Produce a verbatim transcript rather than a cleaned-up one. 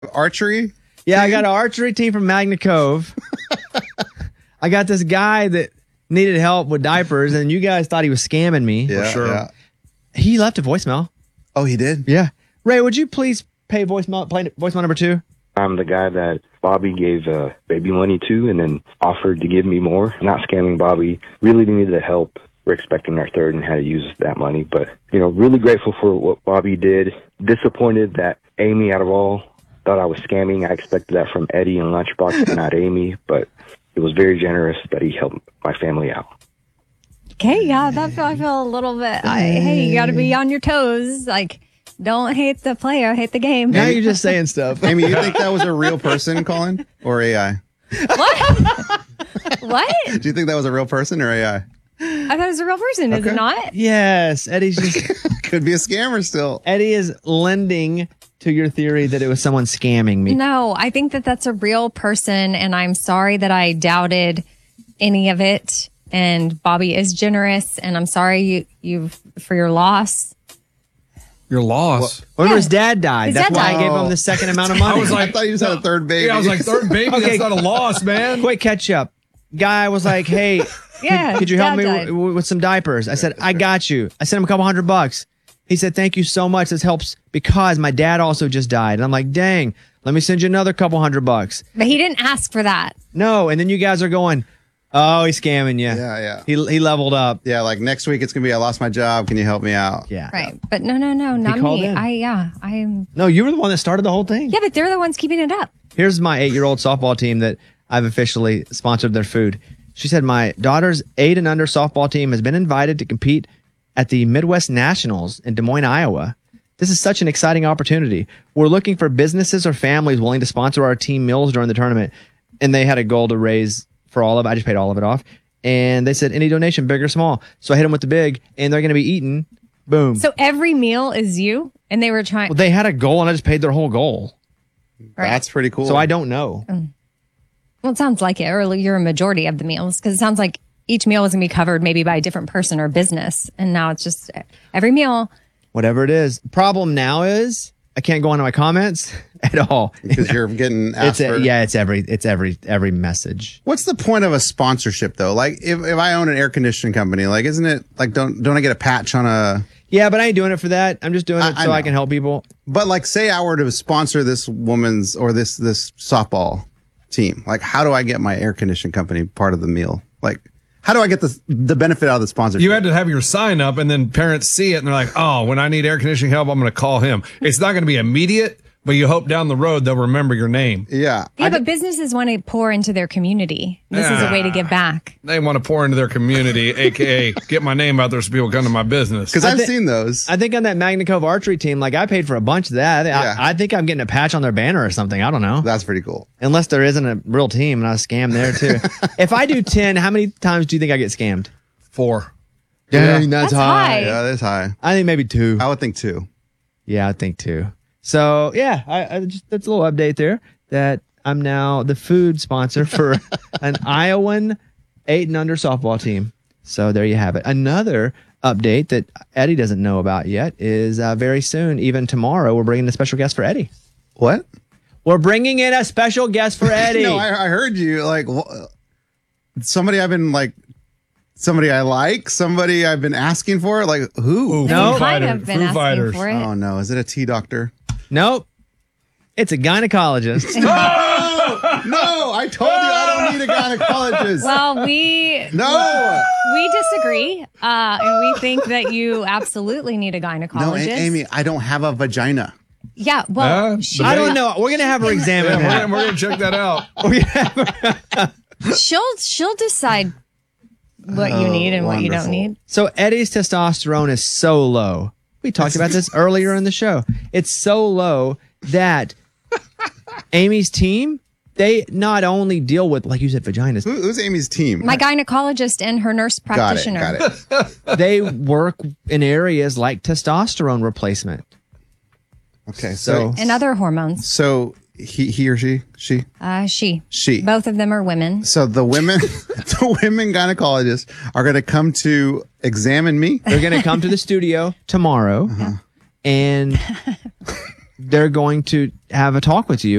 Archery? Yeah, I got an archery team from Magna Cove. I got this guy that needed help with diapers, and you guys thought he was scamming me. Yeah, For sure. yeah. He left a voicemail. Oh, he did? Yeah. Ray, would you please pay voicemail, play voicemail number two? I'm the guy that Bobby gave uh, baby money to and then offered to give me more. Not scamming Bobby. Really needed the help. We're expecting our third and how to use that money. But, you know, really grateful for what Bobby did. Disappointed that Amy, out of all, thought I was scamming. I expected that from Eddie and Lunchbox, not Amy. But it was very generous that he helped my family out. Okay, yeah, that feel, I feel a little bit. I, hey, you got to be on your toes. Like, don't hate the player, hate the game. Now you're just saying stuff. Amy, you think that was a real person calling or A I? What? What? Do you think that was a real person or A I? I thought it was a real person. Is Okay. it not? Yes, Eddie's just Could be a scammer still. Eddie is lending to your theory that it was someone scamming me. No, I think that that's a real person, and I'm sorry that I doubted any of it. And Bobby is generous, and I'm sorry you you for your loss. Your loss. Remember, his dad died. His That's dad why died. I gave him the second amount of money. I was like, I thought you just had a third baby. Yeah, I was like, third baby? Okay. That's not a loss, man. quick catch up. Guy was like, hey, Yeah, could you his help dad me died. w- with some diapers? I said, I got you. I sent him a couple hundred bucks. He said, thank you so much. This helps because my dad also just died. And I'm like, dang, let me send you another couple hundred bucks. But he didn't ask for that. No. And then you guys are going, oh, he's scamming you. Yeah, yeah. He, he leveled up. Yeah, like next week it's going to be, I lost my job. Can you help me out? Yeah. Right. But no, no, no, not called me. in. I, yeah, I'm. No, you were the one that started the whole thing. Yeah, but they're the ones keeping it up. Here's my eight-year-old softball team that I've officially sponsored their food. She said, my daughter's eight and under softball team has been invited to compete at the Midwest Nationals in Des Moines, Iowa. This is such an exciting opportunity. We're looking for businesses or families willing to sponsor our team meals during the tournament. And they had a goal to raise for all of it. I just paid all of it off. And they said, any donation, big or small. So I hit them with the big, and they're going to be eaten. Boom. So every meal is you, and they were trying. well, they had a goal, and I just paid their whole goal. Right. That's pretty cool. So I don't know. Well, it sounds like it, or you're a majority of the meals, because it sounds like each meal is going to be covered maybe by a different person or business. And now it's just every meal. Whatever it is. Problem now is I can't go into my comments at all. because you're getting It's asked a, for. yeah, it's every it's every every message. What's the point of a sponsorship though? Like if, if I own an air conditioning company, like isn't it like don't don't I get a patch on a Yeah, but I ain't doing it for that. I'm just doing I- it I so I, know. can help people. but like say I were to sponsor this woman's or this this softball team. Like how do I get my air conditioning company part of the meal? Like how do I get the the benefit out of the sponsorship? You had to have your sign up, and then parents see it, and they're like, oh, when I need air conditioning help, I'm going to call him. It's not going to be immediate, but you hope down the road they'll remember your name. yeah. Yeah, I but businesses want to pour into their community. This is a way to give back. They want to pour into their community, a k a get my name out there so people come to my business. because I've thi- seen those. I think on that Magna Cove archery team, like I paid for a bunch of that. I, Yeah. I think I'm getting a patch on their banner or something. I don't know. That's pretty cool. Unless there isn't a real team and I was scammed there too. If I do ten, how many times do you think I get scammed? Four. Dang, That's high. Yeah, that's high. I think maybe two. I would think two. Yeah, I think two. So yeah, I, I just that's a little update there that I'm now the food sponsor for an Iowan eight and under softball team. So there you have it. Another update that Eddie doesn't know about yet is uh, very soon, even tomorrow, we're bringing a special guest for Eddie. What? We're bringing in a special guest for Eddie. No, I, I heard you. Like wh- somebody I've been like, somebody I like, somebody I've been asking for. Like who? Ooh, No. Foo Kind Fighter- of been Foo asking Fighters. for it. Oh no, is it a tea doctor? Nope. It's a gynecologist. No, I told you I don't need a gynecologist. Well, we no, we disagree, uh, and we think that you absolutely need a gynecologist. no, A- Amy, I don't have a vagina. Yeah, well, Uh, she, I don't know. We're gonna have her examine Yeah, that. we're, we're going to check that out. We're gonna have her- she'll she'll decide what you Oh, need and what you don't wonderful. need. So Eddie's testosterone is so low. We talked about this earlier in the show. It's so low that Amy's team, they not only deal with, like you said, vaginas, Who, who's Amy's team? My gynecologist and her nurse got it. practitioner. Got it. they work in areas like testosterone replacement. Okay, so So And other hormones. so he he or she she Uh, she. she. Both of them are women. So the women, the women gynecologists are going to come to examine me. they're going to come to the studio tomorrow and they're going to have a talk with you